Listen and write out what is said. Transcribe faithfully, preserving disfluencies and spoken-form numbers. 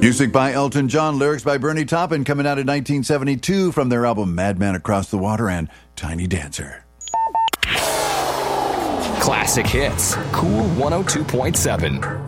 Music by Elton John, lyrics by Bernie Taupin, coming out in nineteen seventy-two from their album Madman Across the Water and Tiny Dancer. Classic hits. Cool one oh two point seven.